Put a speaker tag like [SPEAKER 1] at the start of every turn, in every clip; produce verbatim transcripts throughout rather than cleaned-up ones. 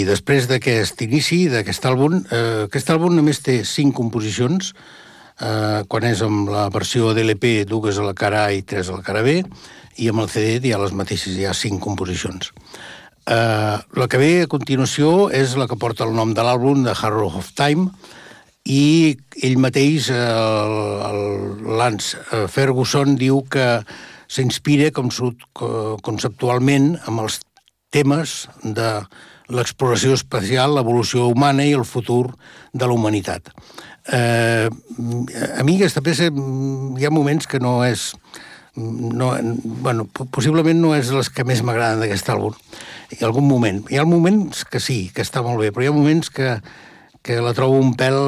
[SPEAKER 1] després d'aquest inici, d'aquest àlbum, eh, aquest àlbum només té cinc composicions, eh, quan és amb la versió de l'E P, dues a la cara A i tres a la cara B, i amb el C D hi ha les mateixes, hi ha cinc composicions. Eh, la que ve a continuació és la que porta el nom de l'àlbum, de Harrow of Time, i ell mateix, el, el Lance Ferguson, diu que s'inspira conceptualment amb els temes de l'exploració espacial, l'evolució humana i el futur de la humanitat. Eh, a mi aquesta peça hi ha moments que no és... No, bueno, possiblement no és les que més m'agraden d'aquest àlbum. Hi ha algun moment. Hi ha moments que sí, que està molt bé, però hi ha moments que, que la trobo un pèl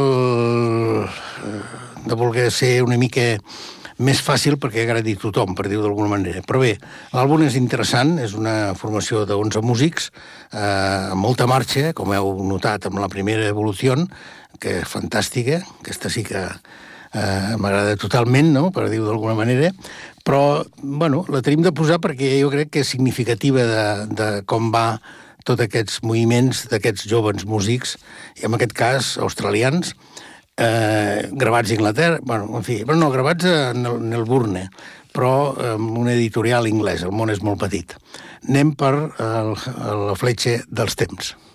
[SPEAKER 1] de voler ser una mica més fàcil perquè agradi a tothom, per dir-ho d'alguna manera. Però bé, l'àlbum és interessant, és una formació d'onze músics, eh, amb molta marxa, com heu notat amb la primera Evolució, que és fantàstica, aquesta sí que eh, m'agrada totalment, no?, per dir-ho d'alguna manera, però, bueno, la tenim de posar perquè jo crec que és significativa de, de com va tots aquests moviments d'aquests joves músics, i en aquest cas australians, Eh, gravats a Inglaterra, bueno, en fi, però no, gravats a Melbourne, però amb una editorial anglesa, el món és molt petit. Anem per el, la fletxa dels temps.